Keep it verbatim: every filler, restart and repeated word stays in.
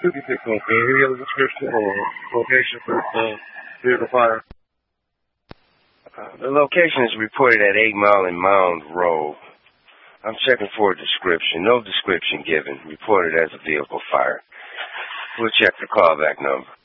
fifty-six on scene. Any other description or location for uh, vehicle fire? Uh, the location is reported at eight Mile and Mound Road. I'm checking for a description. No description given. Reported as a vehicle fire. We'll check the callback number.